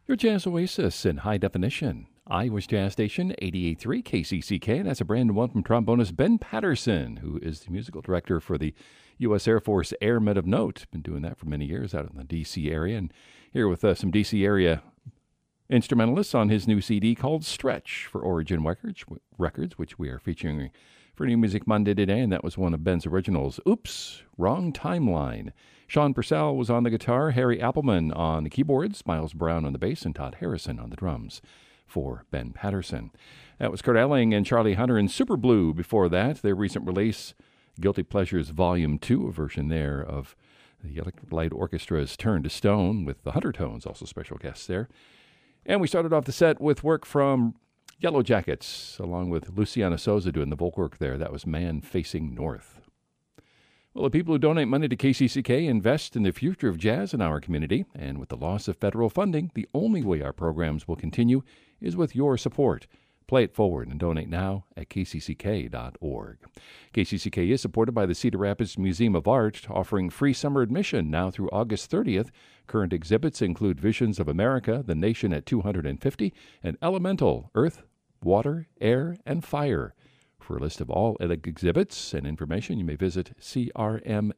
Your Jazz Oasis in high definition. Iowa's Jazz Station, 88.3 KCCK, and that's a brand new one from trombonist Ben Patterson, who is the musical director for the U.S. Air Force Airmen of Note. Been doing that for many years out in the D.C. area, and here with some D.C. area instrumentalists on his new CD called Stretch for Origin Records, which we are featuring for New Music Monday today, and that was one of Ben's originals. Oops, Wrong Timeline. Sean Purcell was on the guitar, Harry Appleman on the keyboards, Miles Brown on the bass, and Todd Harrison on the drums for Ben Patterson. That was Kurt Elling and Charlie Hunter in Super Blue before that. Their recent release, Guilty Pleasures Volume 2, a version there of the Electric Light Orchestra's Turn to Stone with the Hunter Tones, also special guests there. And we started off the set with work from Yellow Jackets, along with Luciana Souza doing the vocal work there. That was Man Facing North. Well, the people who donate money to KCCK invest in the future of jazz in our community, and with the loss of federal funding, the only way our programs will continue is with your support. Play it forward and donate now at kcck.org. KCCK is supported by the Cedar Rapids Museum of Art, offering free summer admission now through August 30th. Current exhibits include Visions of America, The Nation at 250, and Elemental, Earth, Water, Air, and Fire. For a list of all exhibits and information, you may visit crma.org.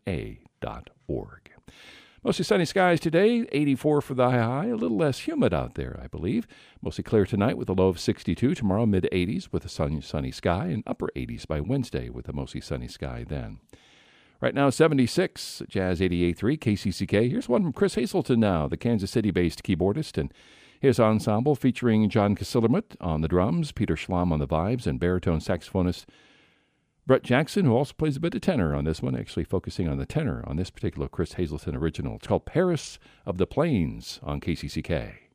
Mostly sunny skies today, 84 for the high, a little less humid out there, I believe. Mostly clear tonight with a low of 62, tomorrow mid-80s with a sunny sky, and upper 80s by Wednesday with a mostly sunny sky then. Right now, 76, Jazz 88.3, KCCK. Here's one from Chris Hazelton now, the Kansas City-based keyboardist, and his ensemble featuring John Kasillermut on the drums, Peter Schlamm on the vibes, and baritone saxophonist Brett Jackson, who also plays a bit of tenor on this one, actually focusing on the tenor on this particular Chris Hazelton original. It's called Paris of the Plains on KCCK.